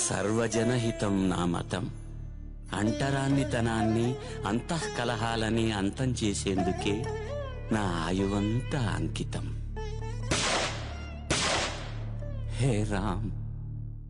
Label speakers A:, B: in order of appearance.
A: సర్వజనహితం నా మతం. అంటరాన్నితనాన్ని అంతఃకలహాలని అంతం చేసేందుకే నా ఆయువంతా అంకితం. హే రామ్.